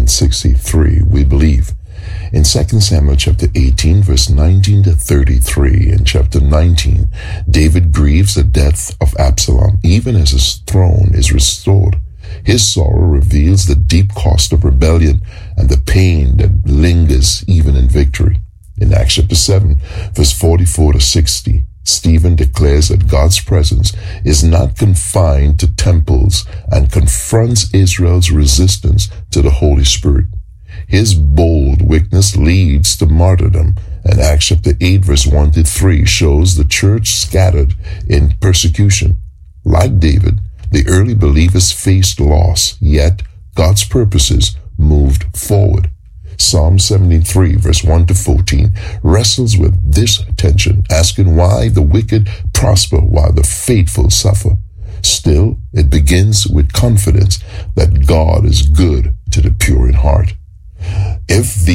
and 63, we believe. In 2 Samuel chapter 18, verse 19 to 33, and chapter 19, David grieves the death of Absalom, even as his throne is restored. His sorrow reveals the deep cost of rebellion and the pain that lingers even in victory. In Acts chapter 7, verse 44 to 60, Stephen declares that God's presence is not confined to temples and confronts Israel's resistance to the Holy Spirit. His bold witness leads to martyrdom, and Acts chapter 8, verse 1 to 3 shows the church scattered in persecution. Like David, the early believers faced loss, yet God's purposes moved forward. Psalm 73, verse 1 to 14 wrestles with this tension, asking why the wicked prosper while the faithful suffer. Still, it begins with confidence that God is good to the pure in heart.